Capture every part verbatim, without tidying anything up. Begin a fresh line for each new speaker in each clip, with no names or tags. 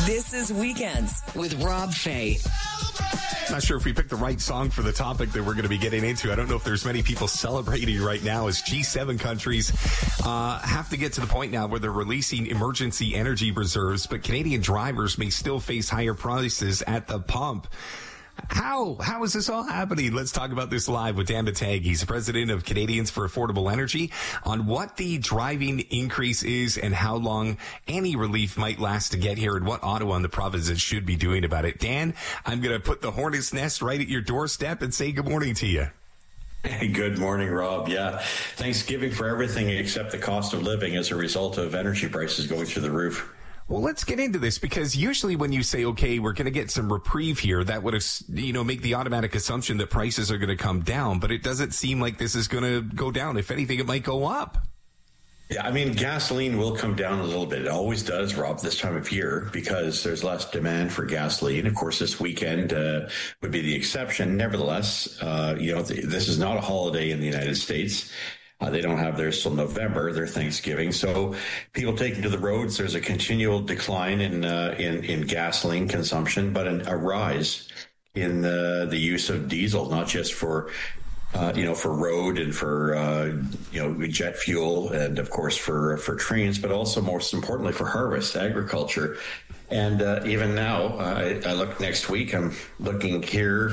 This is Weekends with Rob Fay.
Not sure if we picked the right song for the topic that we're going to be getting into. I don't know if there's many people celebrating right now as G seven countries uh, have to get to the point now where they're releasing emergency energy reserves, but Canadian drivers may still face higher prices at the pump. How? How is this all happening? Let's talk about this live with Dan Matang. He's the president of Canadians for Affordable Energy on what the driving increase is and how long any relief might last to get here and what Ottawa and the provinces should be doing about it. Dan, I'm going to put the hornet's nest right at your doorstep and say good morning to you.
Hey, good morning, Rob. Yeah, Thanksgiving for everything except the cost of living as a result of energy prices going through the roof.
Well, let's get into this because usually when you say, okay, we're going to get some reprieve here, that would, you know, make the automatic assumption that prices are going to come down, but it doesn't seem like this is going to go down. If anything, it might go up.
Yeah, I mean, gasoline will come down a little bit. It always does, Rob, this time of year because there's less demand for gasoline. Of course, this weekend uh, would be the exception. Nevertheless, uh, you know, th- this is not a holiday in the United States. Uh, they don't have theirs till November, their Thanksgiving. So people taking to the roads, there's a continual decline in uh, in, in gasoline consumption, but an, a rise in uh, the use of diesel, not just for, uh, you know, for road and for, uh, you know, jet fuel and, of course, for, for trains, but also most importantly for harvest, agriculture. And uh, even now, I, I look next week, I'm looking here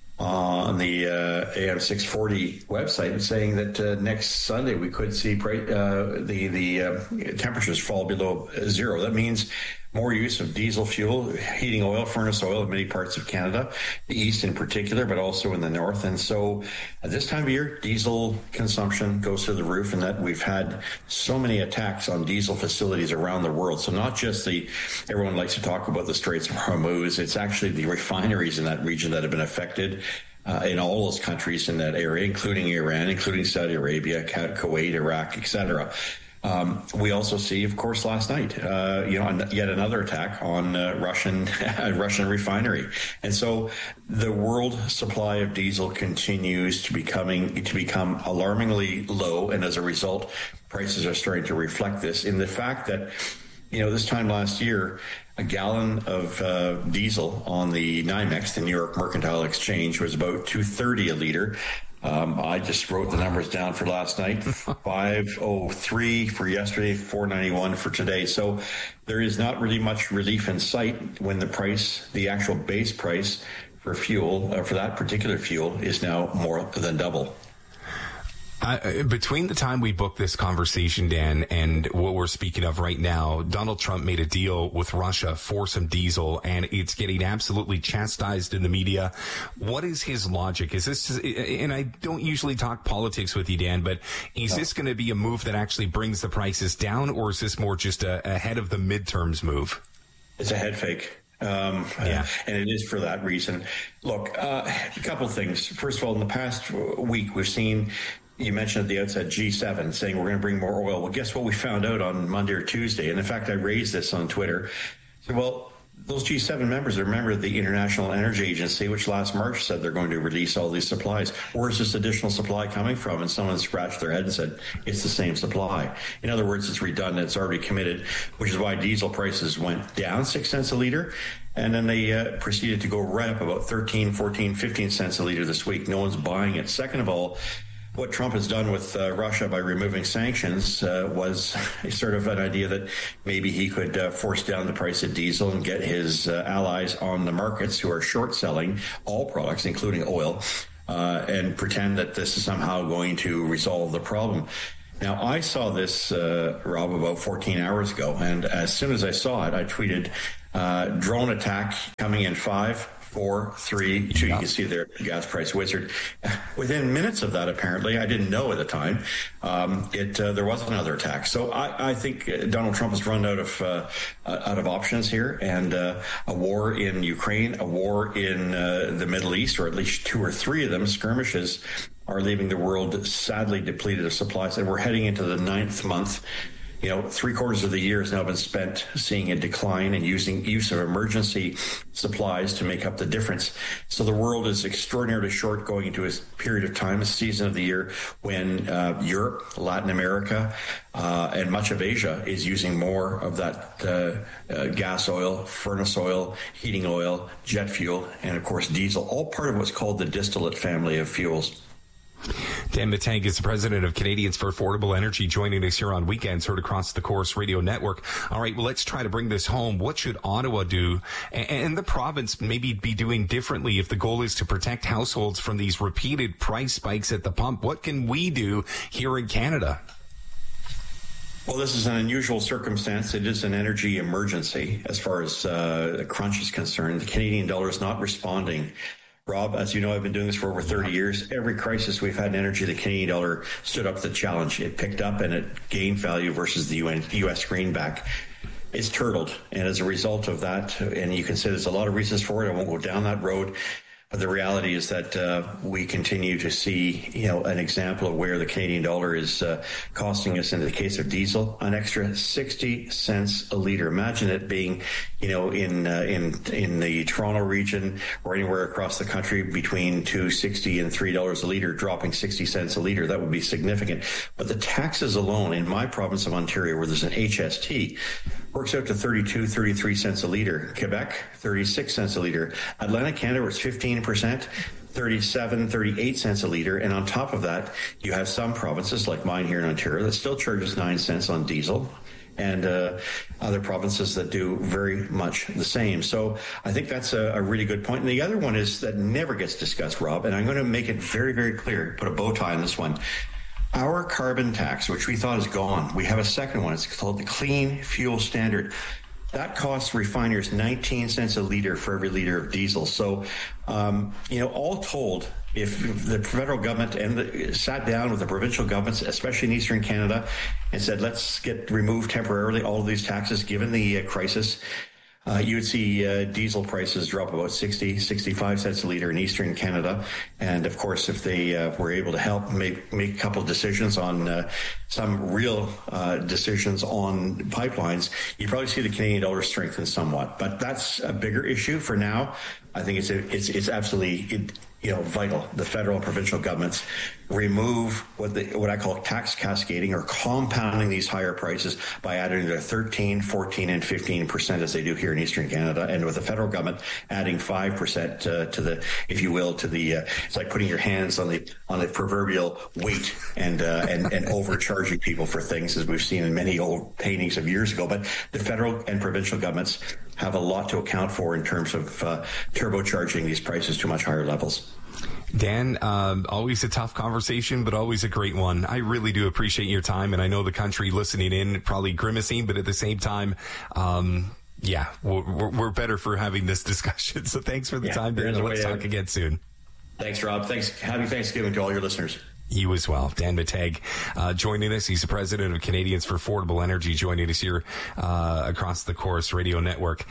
on the uh, A M six forty website saying that uh, next Sunday we could see price, uh, the the uh, temperatures fall below zero. That means more use of diesel fuel, heating oil, furnace oil in many parts of Canada, the east in particular, but also in the north. And so at this time of year, diesel consumption goes through the roof, and that we've had so many attacks on diesel facilities around the world. So not just the, everyone likes to talk about the Straits of Hormuz, it's actually the refineries in that region that have been affected. Uh, in all those countries in that area, including Iran, including Saudi Arabia, Kuwait, Iraq, et cetera. Um, we also see, of course, last night, uh, you know, yet another attack on uh, Russian Russian refinery, and so the world supply of diesel continues to becoming to become alarmingly low, and as a result, prices are starting to reflect this in the fact that, you know, this time last year, a gallon of uh, diesel on the NYMEX, the New York Mercantile Exchange, was about two thirty a liter. Um, I just wrote the numbers down for last night, five oh three for yesterday, four ninety-one for today. So there is not really much relief in sight when the price, the actual base price for fuel, uh, for that particular fuel, is now more than double.
Uh, between the time we booked this conversation, Dan, and what we're speaking of right now, Donald Trump made a deal with Russia for some diesel, and it's getting absolutely chastised in the media. What is his logic? Is this, and I don't usually talk politics with you, Dan, but is no. this going to be a move that actually brings the prices down, or is this more just a ahead of the midterms move?
It's a head fake. Um, yeah. uh, and it is for that reason. Look, uh, a couple of things. First of all, in the past week, we've seen, you mentioned at the outset, G seven saying we're going to bring more oil. Well, guess what we found out on Monday or Tuesday? And in fact, I raised this on Twitter. So, well, those G seven members are a member of the International Energy Agency, which last March said they're going to release all these supplies. Where's this additional supply coming from? And someone scratched their head and said, it's the same supply. In other words, it's redundant. It's already committed, which is why diesel prices went down six cents a liter. And then they uh, proceeded to go right up about thirteen, fourteen, fifteen cents a liter this week. No one's buying it. Second of all, what Trump has done with uh, Russia by removing sanctions uh, was sort of an idea that maybe he could uh, force down the price of diesel and get his uh, allies on the markets who are short selling all products, including oil, uh, and pretend that this is somehow going to resolve the problem. Now, I saw this, uh, Rob, about fourteen hours ago, and as soon as I saw it, I tweeted, uh, drone attack coming in five, four, three, two. You can see there, gas price wizard. Within minutes of that, apparently, I didn't know at the time, um, it uh, there was another attack. So I, I think Donald Trump has run out of uh, out of options here, and uh, a war in Ukraine, a war in uh, the Middle East, or at least two or three of them, skirmishes, are leaving the world sadly depleted of supplies, and we're heading into the ninth month you know, three quarters of the year has now been spent seeing a decline and using use of emergency supplies to make up the difference. So the world is extraordinarily short going into a period of time, a season of the year when uh, Europe, Latin America, uh, and much of Asia is using more of that uh, uh, gas oil, furnace oil, heating oil, jet fuel, and of course diesel, all part of what's called the distillate family of fuels.
Dan Matang is the president of Canadians for Affordable Energy, joining us here on Weekends, heard across the Chorus Radio Network. All right, well, let's try to bring this home. What should Ottawa do and, and the province maybe be doing differently if the goal is to protect households from these repeated price spikes at the pump? What can we do here in Canada?
Well, this is an unusual circumstance. It is an energy emergency as far as uh, the crunch is concerned. The Canadian dollar is not responding. Rob, as you know, I've been doing this for over thirty years. Every crisis we've had in energy, the Canadian dollar stood up to the challenge. It picked up and it gained value versus the U S greenback. It's turtled. And as a result of that, and you can say there's a lot of reasons for it, I won't go down that road. But the reality is that uh, we continue to see, you know, an example of where the Canadian dollar is uh, costing us, in the case of diesel, an extra sixty cents a litre. Imagine it being, you know, in uh, in in the Toronto region or anywhere across the country between two dollars and sixty cents and three dollars a litre, dropping sixty cents a litre. That would be significant. But the taxes alone in my province of Ontario, where there's an H S T, works out to thirty-two, thirty-three cents a litre. Quebec, thirty-six cents a litre. Atlantic Canada, where it's fifteen percent, thirty-seven, thirty-eight cents a litre. And on top of that, you have some provinces like mine here in Ontario that still charges nine cents on diesel, and uh, other provinces that do very much the same. So I think that's a, a really good point. And the other one is that never gets discussed, Rob, and I'm going to make it very, very clear, put a bow tie on this one. Our carbon tax, which we thought is gone, we have a second one. It's called the Clean Fuel Standard. That costs refiners nineteen cents a litre for every litre of diesel. So, um, you know, all told, if the federal government and the, sat down with the provincial governments, especially in Eastern Canada, and said, let's get removed temporarily all of these taxes given the uh, crisis, Uh, you would see uh, diesel prices drop about sixty, sixty-five cents a litre in Eastern Canada. And of course, if they uh, were able to help make, make a couple of decisions on uh, some real uh, decisions on pipelines, you'd probably see the Canadian dollar strengthen somewhat. But that's a bigger issue for now. I think it's it's it's absolutely it, you know vital. The federal and provincial governments remove what the what I call tax cascading, or compounding these higher prices by adding to thirteen, fourteen, and fifteen percent as they do here in Eastern Canada, and with the federal government adding five percent uh, to the, if you will, to the uh, it's like putting your hands on the on the proverbial weight and uh, and and overcharging people for things, as we've seen in many old paintings of years ago. But the federal and provincial governments have a lot to account for in terms of uh, turbocharging these prices to much higher levels.
Dan, um, always a tough conversation, but always a great one. I really do appreciate your time, and I know the country listening in probably grimacing, but at the same time, um, yeah, we're, we're better for having this discussion. So thanks for the yeah, time, Dan, and let's talk again soon.
Thanks, Rob. Thanks. Happy Thanksgiving to all your listeners.
You as well. Dan Matang uh, joining us. He's the president of Canadians for Affordable Energy, joining us here uh, across the Chorus Radio Network.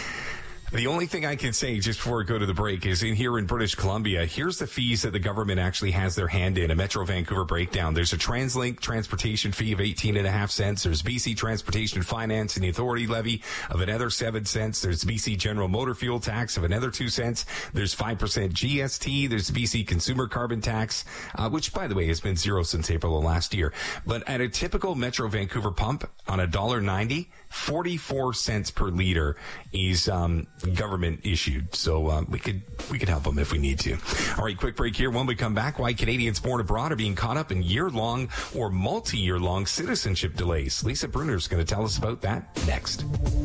The only thing I can say just before we go to the break is in here in British Columbia, here's the fees that the government actually has their hand in. A Metro Vancouver breakdown. There's a TransLink transportation fee of eighteen and a half cents. There's B C Transportation Finance and the Authority levy of another seven cents. There's B C General Motor Fuel Tax of another two cents. There's five percent G S T. There's B C Consumer Carbon Tax, uh, which, by the way, has been zero since April of last year. But at a typical Metro Vancouver pump on a one dollar ninety, forty-four cents per liter is um, government issued. So uh, we could we could help them if we need to. All right, quick break here. When we come back, why Canadians born abroad are being caught up in year-long or multi-year-long citizenship delays. Lisa Brunner is going to tell us about that next.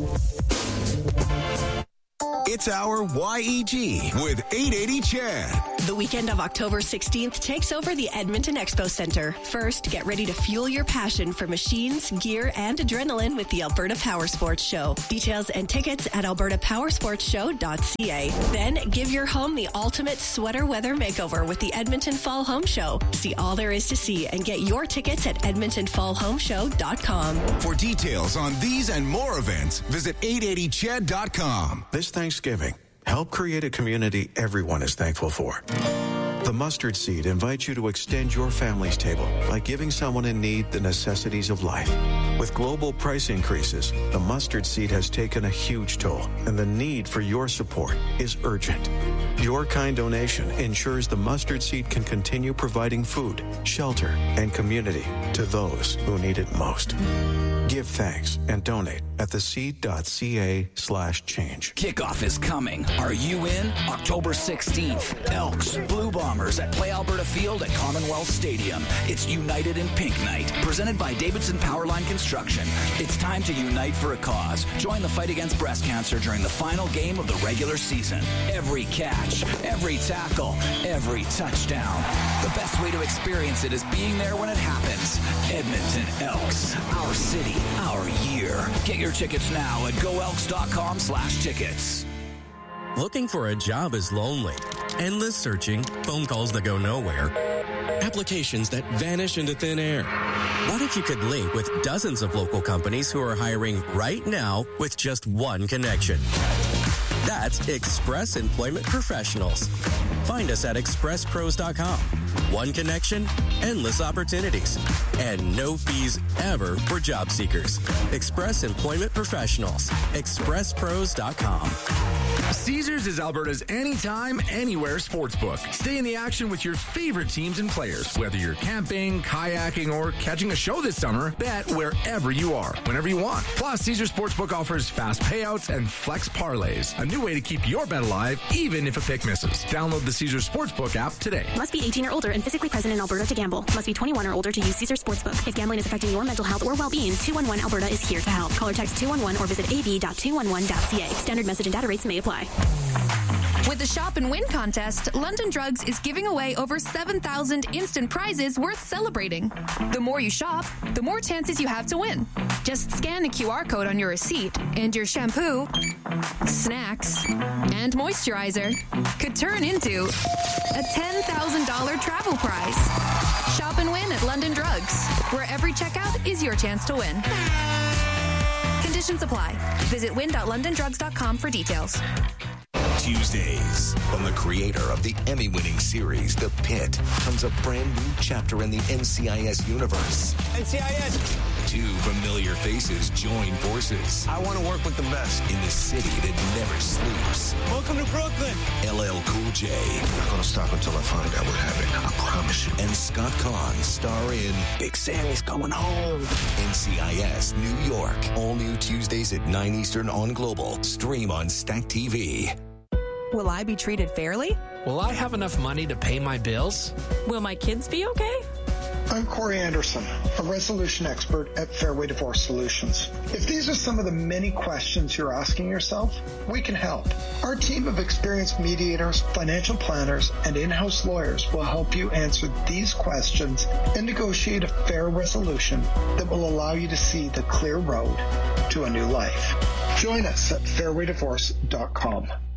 It's our Y E G with eight eighty Chad.
The weekend of October sixteenth takes over the Edmonton Expo Centre. First, get ready to fuel your passion for machines, gear, and adrenaline with the Alberta Power Sports Show. Details and tickets at alberta power sports show dot c a. Then, give your home the ultimate sweater weather makeover with the Edmonton Fall Home Show. See all there is to see and get your tickets at edmonton fall home show dot com.
For details on these and more events, visit eight eighty chad dot com.
This Thanksgiving, help create a community everyone is thankful for. The Mustard Seed invites you to extend your family's table by giving someone in need the necessities of life. With global price increases, the Mustard Seed has taken a huge toll, and the need for your support is urgent. Your kind donation ensures the Mustard Seed can continue providing food, shelter, and community to those who need it most. Give thanks and donate at theseed.ca slash change.
Kickoff is coming. Are you in? October sixteenth. Elks, Blue Bombers at Play Alberta Field at Commonwealth Stadium. It's United in Pink Night, presented by Davidson Powerline Construction. It's time to unite for a cause. Join the fight against breast cancer during the final game of the regular season. Every catch, every tackle, every touchdown. The best way to experience it is being there when it happens. Edmonton Elks, our city, our year. Get your tickets now at goelks.com slash tickets.
Looking for a job is lonely. Endless searching, phone calls that go nowhere, applications that vanish into thin air. What if you could link with dozens of local companies who are hiring right now with just one connection? That's Express Employment Professionals. Find us at express pros dot com. One connection, endless opportunities, and no fees ever for job seekers. Express Employment Professionals. express pros dot com.
Caesars is Alberta's anytime, anywhere sportsbook. Stay in the action with your favorite teams and players. Whether you're camping, kayaking, or catching a show this summer, bet wherever you are, whenever you want. Plus, Caesars Sportsbook offers fast payouts and flex parlays, a new way to keep your bet alive, even if a pick misses. Download the Caesars Sportsbook app today.
Must be eighteen or older and physically present in Alberta to gamble. Must be twenty-one or older to use Caesars Sportsbook. If gambling is affecting your mental health or well-being, two one one Alberta is here to help. Call or text two one one or visit a b dot two one one dot c a. Standard message and data rates may apply.
With the Shop and Win contest, London Drugs is giving away over seven thousand instant prizes worth celebrating. The more you shop, the more chances you have to win. Just scan the Q R code on your receipt, and your shampoo, snacks, and moisturizer could turn into a ten thousand dollars travel prize. Shop and win at London Drugs, where every checkout is your chance to win. Conditions apply. Visit win dot london drugs dot com for details.
Tuesdays. From the creator of the Emmy-winning series, The Pit, comes a brand new chapter in the N C I S universe.
N C I S!
Two familiar faces join forces.
I want to work with the best.
In the city that never sleeps.
Welcome to Brooklyn!
L L Cool J.
I'm not going to stop until I find out what happened. I promise you.
And Scott Kahn star in
Big Sammy's coming home.
N C I S New York. All new Tuesdays at nine Eastern on Global. Stream on Stack T V.
Will I be treated fairly?
Will I have enough money to pay my bills?
Will my kids be okay?
I'm Corey Anderson, a resolution expert at Fairway Divorce Solutions. If these are some of the many questions you're asking yourself, we can help. Our team of experienced mediators, financial planners, and in-house lawyers will help you answer these questions and negotiate a fair resolution that will allow you to see the clear road to a new life. Join us at fairway divorce dot com.